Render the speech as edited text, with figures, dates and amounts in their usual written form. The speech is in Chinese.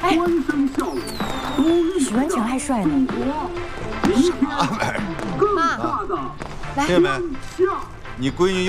哎，许文强还帅呢。 啥玩意儿？ 妈， 听见没？你闺女。